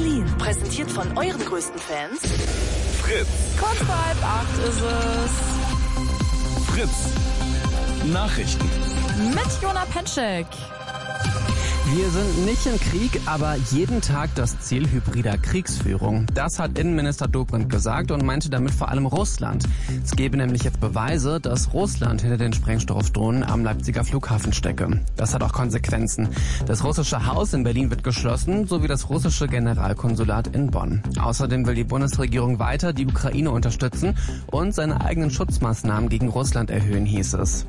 Berlin. Präsentiert von euren größten Fans. Fritz. Kurz vor 7:30 ist es. Fritz. Nachrichten. Mit Jona Penschek. Wir sind nicht im Krieg, aber jeden Tag das Ziel hybrider Kriegsführung. Das hat Innenminister Dobrindt gesagt und meinte damit vor allem Russland. Es gebe nämlich jetzt Beweise, dass Russland hinter den Sprengstoffdrohnen am Leipziger Flughafen stecke. Das hat auch Konsequenzen. Das russische Haus in Berlin wird geschlossen, sowie das russische Generalkonsulat in Bonn. Außerdem will die Bundesregierung weiter die Ukraine unterstützen und seine eigenen Schutzmaßnahmen gegen Russland erhöhen, hieß es.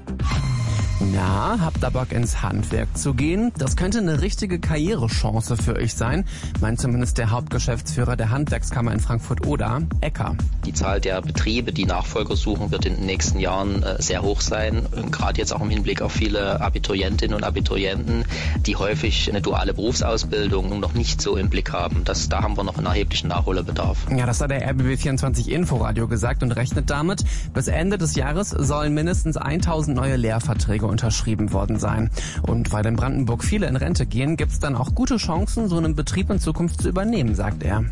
Na, habt ihr Bock ins Handwerk zu gehen? Das könnte eine richtige Karrierechance für euch sein, meint zumindest der Hauptgeschäftsführer der Handwerkskammer in Frankfurt-Oder, Ecker. Die Zahl der Betriebe, die Nachfolger suchen, wird in den nächsten Jahren sehr hoch sein. Gerade jetzt auch im Hinblick auf viele Abiturientinnen und Abiturienten, die häufig eine duale Berufsausbildung noch nicht so im Blick haben. Da haben wir noch einen erheblichen Nachholbedarf. Ja, das hat der RBB24 Inforadio gesagt und rechnet damit, bis Ende des Jahres sollen mindestens 1000 neue Lehrverträge unterschrieben worden sein. Und weil in Brandenburg viele in Rente gehen, gibt's dann auch gute Chancen, so einen Betrieb in Zukunft zu übernehmen, sagt er.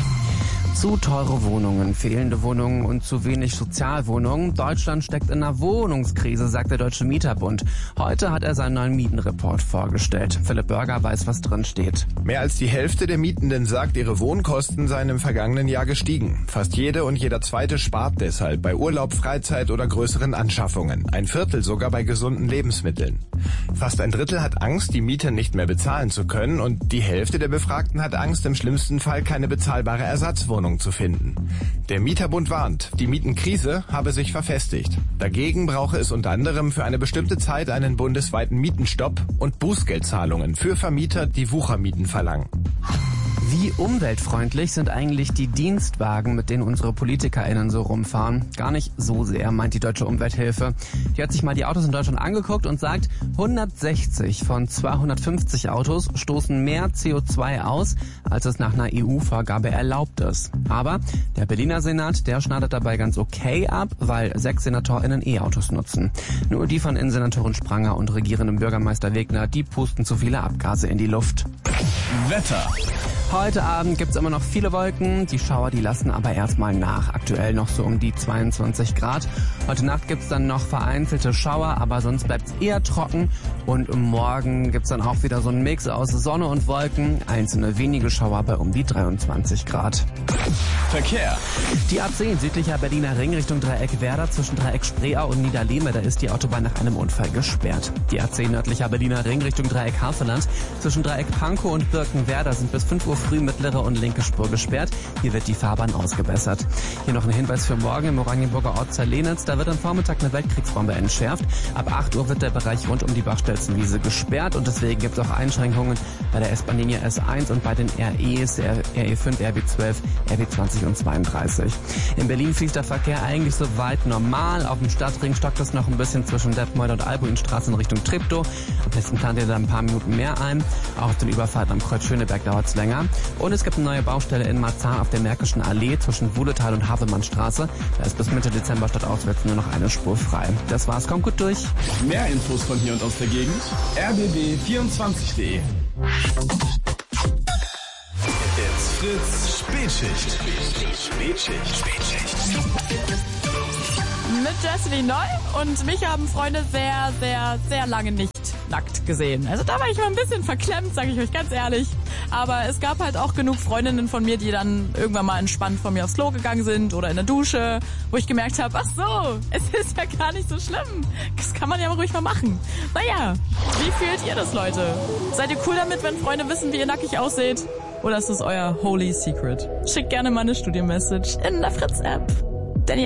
Zu teure Wohnungen, fehlende Wohnungen und zu wenig Sozialwohnungen. Deutschland steckt in einer Wohnungskrise, sagt der Deutsche Mieterbund. Heute hat er seinen neuen Mietenreport vorgestellt. Philipp Börger weiß, was drin steht. Mehr als die Hälfte der Mietenden sagt, ihre Wohnkosten seien im vergangenen Jahr gestiegen. Fast jede und jeder zweite spart deshalb bei Urlaub, Freizeit oder größeren Anschaffungen. Ein Viertel sogar bei gesunden Lebensmitteln. Fast ein Drittel hat Angst, die Miete nicht mehr bezahlen zu können, und die Hälfte der Befragten hat Angst, im schlimmsten Fall keine bezahlbare Ersatzwohnung zu finden. Der Mieterbund warnt, die Mietenkrise habe sich verfestigt. Dagegen brauche es unter anderem für eine bestimmte Zeit einen bundesweiten Mietenstopp und Bußgeldzahlungen für Vermieter, die Wuchermieten verlangen. Wie umweltfreundlich sind eigentlich die Dienstwagen, mit denen unsere PolitikerInnen so rumfahren? Gar nicht so sehr, meint die Deutsche Umwelthilfe. Die hat sich mal die Autos in Deutschland angeguckt und sagt, 160 von 250 Autos stoßen mehr CO2 aus, als es nach einer EU-Vorgabe erlaubt ist. Aber der Berliner Senat, der schneidet dabei ganz okay ab, weil 6 SenatorInnen E-Autos nutzen. Nur die von Innensenatorin Spranger und regierendem Bürgermeister Wegner, die pusten zu viele Abgase in die Luft. Wetter. Heute Abend gibt's immer noch viele Wolken, die Schauer, die lassen aber erstmal nach. Aktuell noch so um die 22 Grad. Heute Nacht gibt's dann noch vereinzelte Schauer, aber sonst bleibt's eher trocken. Und morgen gibt's dann auch wieder so einen Mix aus Sonne und Wolken. Einzelne wenige Schauer bei um die 23 Grad. Verkehr. Die A10 südlicher Berliner Ring Richtung Dreieck Werder zwischen Dreieck Spreeau und Niederlehme, da ist die Autobahn nach einem Unfall gesperrt. Die A10 nördlicher Berliner Ring Richtung Dreieck Havelland zwischen Dreieck Pankow und Birkenwerder sind bis 5 Uhr früh mittlere und linke Spur gesperrt. Hier wird die Fahrbahn ausgebessert. Hier noch ein Hinweis für morgen im Oranienburger Ort Zerlenitz. Da wird am Vormittag eine Weltkriegsbombe entschärft. Ab 8 Uhr wird der Bereich rund um die Bachstelzenwiese gesperrt und deswegen gibt es auch Einschränkungen bei der S-Bahn-Linie S1 und bei den REs, der RE5, RB12, RB20 und 32. In Berlin fließt der Verkehr eigentlich soweit normal. Auf dem Stadtring stockt es noch ein bisschen zwischen Detmolder und Albuinstraße in Richtung Treptow. Am besten plant ihr da ein paar Minuten mehr ein. Auch auf den Überfahrten am Kreuz Schöneberg dauert es länger. Und es gibt eine neue Baustelle in Marzahn auf der Märkischen Allee zwischen Wuhletal und Havelmannstraße. Da ist bis Mitte Dezember stadtauswärts nur noch eine Spur frei. Das war's, kommt gut durch. Mehr Infos von hier und aus der Gegend. rbb24.de. It's Fritz Spätschicht. Mit Jessie Neu und mich haben Freunde sehr, sehr, sehr lange nicht nackt gesehen. Also da war ich mal ein bisschen verklemmt, sage ich euch ganz ehrlich. Aber es gab halt auch genug Freundinnen von mir, die dann irgendwann mal entspannt von mir aufs Klo gegangen sind oder in der Dusche, wo ich gemerkt habe, ach so, es ist ja gar nicht so schlimm. Das kann man ja mal ruhig mal machen. Naja, wie fühlt ihr das, Leute? Seid ihr cool damit, wenn Freunde wissen, wie ihr nackig ausseht? Oder ist das euer Holy Secret? Schickt gerne mal eine Studio-Message in der Fritz-App.